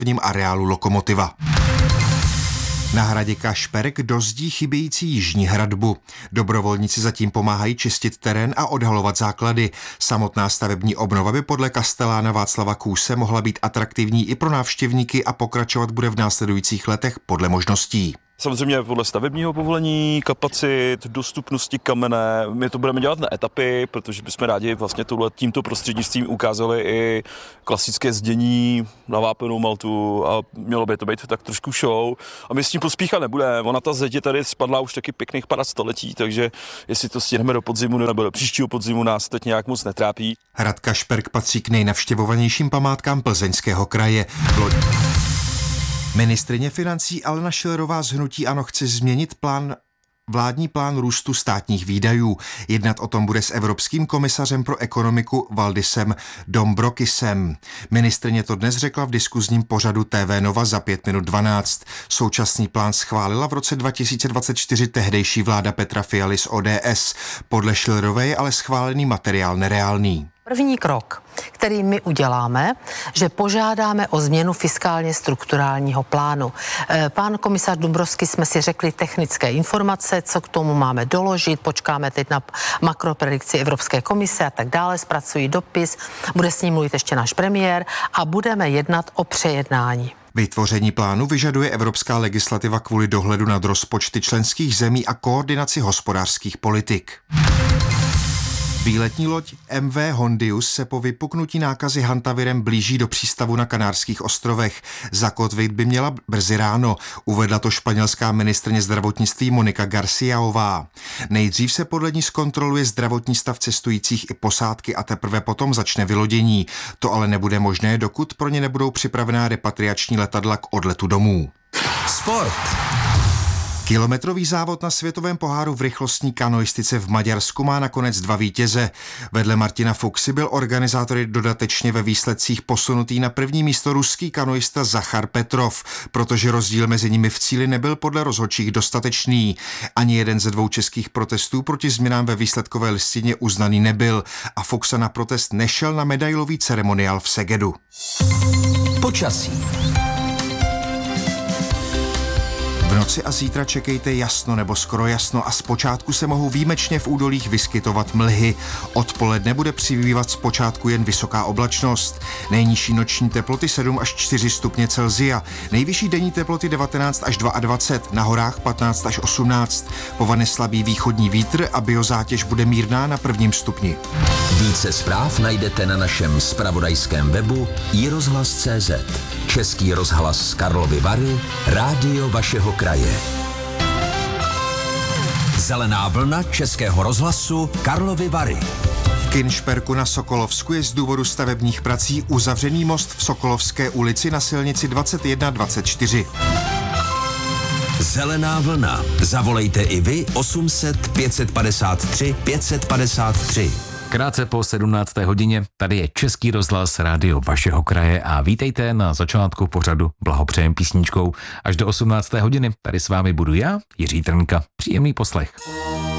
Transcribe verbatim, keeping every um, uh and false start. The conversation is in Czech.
nákupním areálu Lokomotiva. Na hradě Kašperk dozdí chybějící jižní hradbu. Dobrovolníci zatím pomáhají čistit terén a odhalovat základy. Samotná stavební obnova by podle kastelána Václava Kůse mohla být atraktivní i pro návštěvníky a pokračovat bude v následujících letech podle možností. Samozřejmě podle stavebního povolení, kapacit, dostupnosti kamene. My to budeme dělat na etapy, protože bychom rádi vlastně tohle, tímto prostřednictvím ukázali i klasické zdění na vápenou maltu a mělo by to být tak trošku show. A my s tím pospíchat nebudeme. Ona ta zeď tady spadla už taky pěkných pár století, takže jestli to stihneme do podzimu nebo do příštího podzimu, nás teď nějak moc netrápí. Hrad Kašperk patří k nejnavštěvovanějším památkám Plzeňského kraje. Ministryně financí Alena Schillerová z hnutí ANO chce změnit plán vládní plán růstu státních výdajů. Jednat o tom bude s evropským komisařem pro ekonomiku Valdisem Dombrovskisem. Ministryně to dnes řekla v diskuzním pořadu T V Nova za pět minut dvanáct. Současný plán schválila v roce dva tisíce dvacet čtyři tehdejší vláda Petra Fialy z O D S. Podle Schillerové je ale schválený materiál nereálný. První krok, který my uděláme, že požádáme o změnu fiskálně strukturálního plánu. Pán komisař Dombrovský jsme si řekli technické informace, co k tomu máme doložit, počkáme teď na makropredikci Evropské komise a tak dále, zpracují dopis, bude s ním mluvit ještě náš premiér a budeme jednat o přejednání. Vytvoření plánu vyžaduje evropská legislativa kvůli dohledu nad rozpočty členských zemí a koordinaci hospodářských politik. Výletní loď M V Hondius se po vypuknutí nákazy hantavirem blíží do přístavu na Kanárských ostrovech. Zakotvit by měla brzy ráno, uvedla to španělská ministryně zdravotnictví Monika Garciaová. Nejdřív se podle ní zkontroluje zdravotní stav cestujících i posádky a teprve potom začne vylodění. To ale nebude možné, dokud pro ně nebudou připravená repatriační letadla k odletu domů. Sport. Kilometrový závod na světovém poháru v rychlostní kanoistice v Maďarsku má nakonec dva vítěze. Vedle Martina Fuxy byl organizátory dodatečně ve výsledcích posunutý na první místo ruský kanoista Zachar Petrov, protože rozdíl mezi nimi v cíli nebyl podle rozhodčích dostatečný. Ani jeden ze dvou českých protestů proti změnám ve výsledkové listině uznaný nebyl a Fuxa na protest nešel na medailový ceremoniál v Segedu. Počasí. V noci a zítra čekejte jasno nebo skoro jasno a zpočátku se mohou výjimečně v údolích vyskytovat mlhy. Odpoledne bude přibývat zpočátku jen vysoká oblačnost. Nejnižší noční teploty sedm až čtyři stupně Celsia, nejvyšší denní teploty devatenáct až dvacet dva, na horách patnáct až osmnáct. Povane slabý východní vítr a biozátěž bude mírná na prvním stupni. Více zpráv najdete na našem zpravodajském webu i rozhlas tečka cé zet. Český rozhlas z Karlovy Vary, rádio vašeho kraje. Zelená vlna Českého rozhlasu Karlovy Vary. V Kinšperku na Sokolovsku je z důvodu stavebních prací uzavřený most v Sokolovské ulici na silnici dvacet jedna dvacet čtyři. Zelená vlna. Zavolejte i vy osm set pět set padesát tři pět set padesát tři. Krátce po sedmnácté hodině, tady je Český rozhlas, rádio vašeho kraje a vítejte na začátku pořadu Blahopřejem písničkou. Až do osmnácté hodiny tady s vámi budu já, Jiří Trnka. Příjemný poslech.